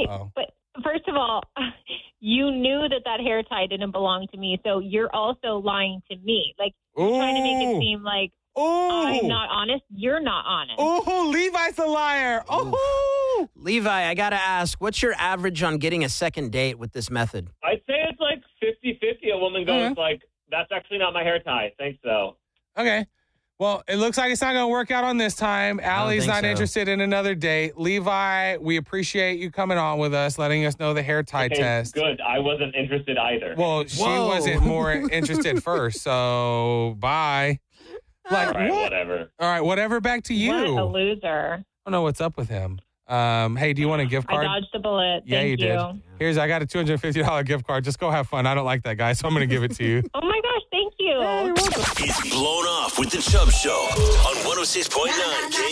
But first of all, you knew that hair tie didn't belong to me, so you're also lying to me. Like, you're trying to make it seem like I'm not honest. You're not honest. Oh, Levi's a liar. Oh, Levi, I got to ask, what's your average on getting a second date with this method? I'd say it's like 50-50. A woman goes like, that's actually not my hair tie. Thanks, though. okay. Well, it looks like it's not going to work out on this time. Allie's not interested in another date. Levi, we appreciate you coming on with us, letting us know the hair tie test. Good. I wasn't interested either. Well, she wasn't more interested first, so bye. Like, All right, what? whatever. All right, whatever. Back to you. What a loser. I don't know what's up with him. Hey, do you want a gift card? I dodged a bullet. Yeah, Thank you did. I got a $250 gift card. Just go have fun. I don't like that guy, so I'm going to give it to you. Oh, my gosh. Thank you. It's Blown Off with the Chubb Show on 106.9